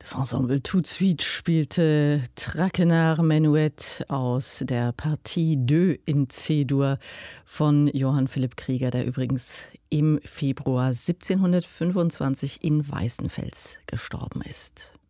Das Ensemble Tout de Suite spielte Traquenard Menuett aus der Partie 2 in C-Dur von Johann Philipp Krieger, der übrigens im Februar 1725 in Weißenfels gestorben ist.